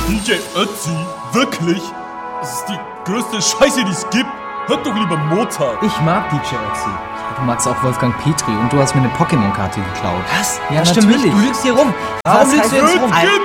DJ Ötzi, wirklich? Das ist die größte Scheiße, die es gibt. Hört doch lieber Mozart. Ich mag DJ Ötzi. Du magst auch Wolfgang Petri und du hast mir eine Pokémon-Karte geklaut. Was? Ja, das stimmt natürlich. nicht. Du lügst hier rum. Warum lügst du jetzt rum?